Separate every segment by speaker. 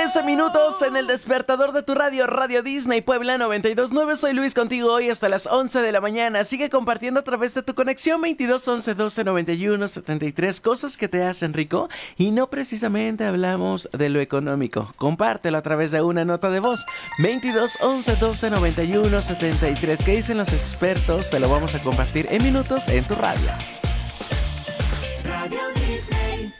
Speaker 1: 13 minutos en el despertador de tu radio, Radio Disney Puebla 92.9. Soy Luis contigo hoy hasta las 11 de la mañana. Sigue compartiendo a través de tu conexión 22 11 12 91 73 cosas que te hacen rico. Y no precisamente hablamos de lo económico. Compártelo a través de una nota de voz. 22 11 12 91 73. ¿Qué dicen los expertos? Te lo vamos a compartir en minutos en tu radio.
Speaker 2: Radio Disney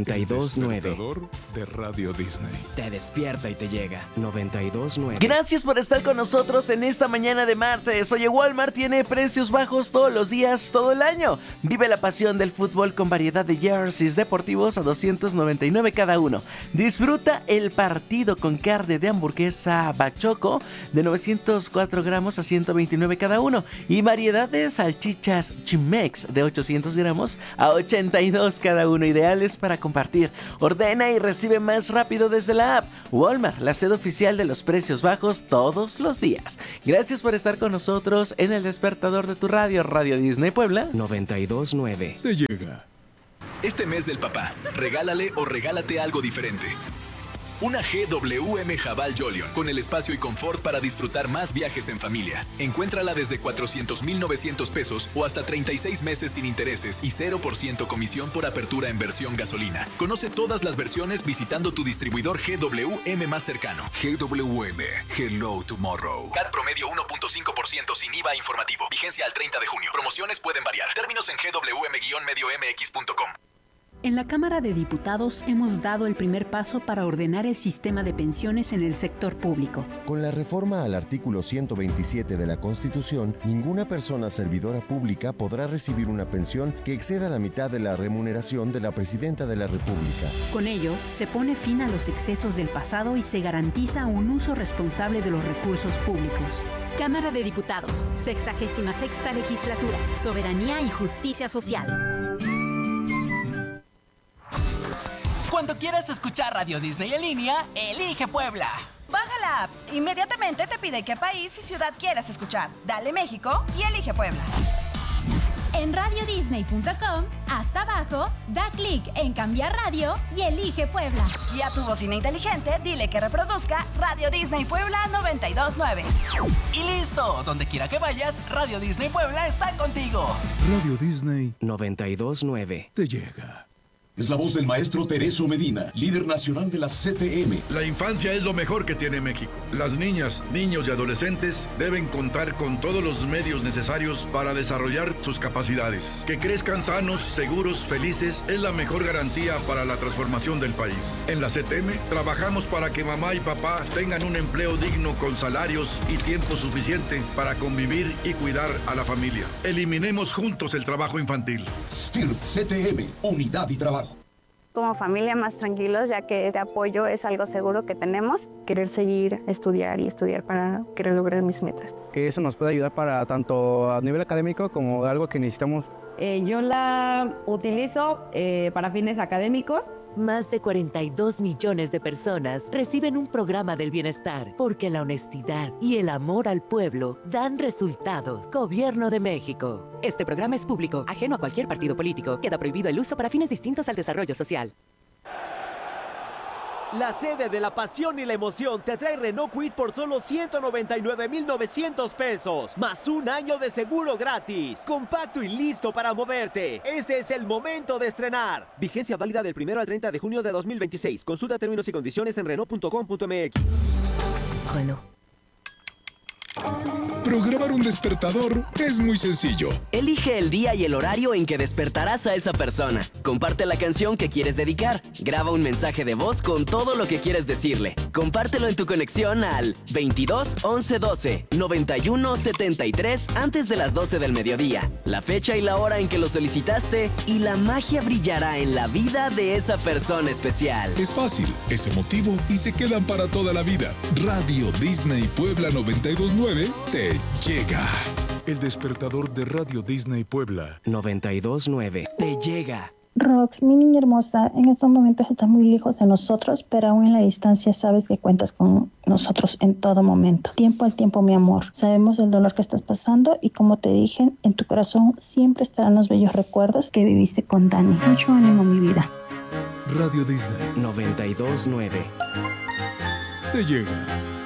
Speaker 3: 92.9
Speaker 4: de Radio Disney.
Speaker 3: Te despierta y te llega. 92.9.
Speaker 1: Gracias por estar con nosotros en esta mañana de martes. Oye, Walmart tiene precios bajos todos los días, todo el año. Vive la pasión del fútbol con variedad de jerseys deportivos a $299 cada uno. Disfruta el partido con carne de hamburguesa Bachoco de 904 gramos a $129 cada uno. Y variedad de salchichas Chimex de 800 gramos a $82 cada uno. Ideales para compartir. Ordena y recibe más rápido desde la app. Walmart, la sede oficial de los precios bajos todos los días. Gracias por estar con nosotros en el despertador de tu radio, Radio Disney Puebla
Speaker 3: 92.9.
Speaker 4: Te llega.
Speaker 5: Este mes del papá, regálale o regálate algo diferente. Una GWM Jabal Jolion, con el espacio y confort para disfrutar más viajes en familia. Encuéntrala desde 400,900 pesos o hasta 36 meses sin intereses y 0% comisión por apertura en versión gasolina. Conoce todas las versiones visitando tu distribuidor GWM más cercano. GWM, Hello Tomorrow. CAT promedio 1.5% sin IVA informativo. Vigencia al 30 de junio. Promociones pueden variar. Términos en gwm-mx.com.
Speaker 6: En la Cámara de Diputados hemos dado el primer paso para ordenar el sistema de pensiones en el sector público.
Speaker 7: Con la reforma al artículo 127 de la Constitución, ninguna persona servidora pública podrá recibir una pensión que exceda la mitad de la remuneración de la Presidenta de la República.
Speaker 6: Con ello, se pone fin a los excesos del pasado y se garantiza un uso responsable de los recursos públicos. Cámara de Diputados, 66ª Legislatura, Soberanía y Justicia Social.
Speaker 8: Cuando quieras escuchar Radio Disney en línea, elige Puebla.
Speaker 9: Baja la app. Inmediatamente te pide qué país y ciudad quieras escuchar. Dale México y elige Puebla.
Speaker 10: En radiodisney.com, hasta abajo, da clic en cambiar radio y elige Puebla.
Speaker 9: Y a tu bocina inteligente, dile que reproduzca Radio Disney Puebla 92.9.
Speaker 8: Y listo, donde quiera que vayas, Radio Disney Puebla está contigo.
Speaker 4: Radio Disney
Speaker 3: 92.9.
Speaker 4: te llega.
Speaker 11: Es la voz del maestro Tereso Medina, líder nacional de la CTM.
Speaker 12: La infancia es lo mejor que tiene México. Las niñas, niños y adolescentes deben contar con todos los medios necesarios para desarrollar sus capacidades. Que crezcan sanos, seguros, felices es la mejor garantía para la transformación del país. En la CTM trabajamos para que mamá y papá tengan un empleo digno con salarios y tiempo suficiente para convivir y cuidar a la familia. Eliminemos juntos el trabajo infantil.
Speaker 11: STIRT CTM, unidad y trabajo.
Speaker 13: Como familia más tranquilos, ya que este apoyo es algo seguro que tenemos.
Speaker 14: Querer seguir, estudiar y estudiar para querer lograr mis metas.
Speaker 15: Que eso nos puede ayudar para tanto a nivel académico como algo que necesitamos.
Speaker 16: Yo la utilizo para fines académicos.
Speaker 17: Más de 42 millones de personas reciben un programa del bienestar porque la honestidad y el amor al pueblo dan resultados. Gobierno de México. Este programa es público, ajeno a cualquier partido político. Queda prohibido el uso para fines distintos al desarrollo social.
Speaker 18: La sede de la pasión y la emoción te trae Renault Kwid por solo 199,900 pesos, más un año de seguro gratis. Compacto y listo para moverte. Este es el momento de estrenar. Vigencia válida del 1 al 30 de junio de 2026. Consulta términos y condiciones en Renault.com.mx.
Speaker 17: Renault.
Speaker 4: Programar un despertador es muy sencillo.
Speaker 19: Elige el día y el horario en que despertarás a esa persona. Comparte la canción que quieres dedicar. Graba un mensaje de voz con todo lo que quieres decirle. Compártelo en tu conexión al 22 11 12 91 73 antes de las 12 del mediodía. La fecha y la hora en que lo solicitaste y la magia brillará en la vida de esa persona especial.
Speaker 4: Es fácil, es emotivo y se quedan para toda la vida. Radio Disney Puebla 92.9 te llega. El despertador de Radio Disney Puebla
Speaker 3: 92.9
Speaker 19: te llega.
Speaker 20: Rox, mi niña hermosa, en estos momentos estás muy lejos de nosotros, pero aún en la distancia sabes que cuentas con nosotros en todo momento. Tiempo al tiempo, mi amor. Sabemos el dolor que estás pasando y como te dije, en tu corazón siempre estarán los bellos recuerdos que viviste con Dani. Mucho ánimo, mi vida.
Speaker 4: Radio Disney
Speaker 3: 92.9.
Speaker 4: te llega.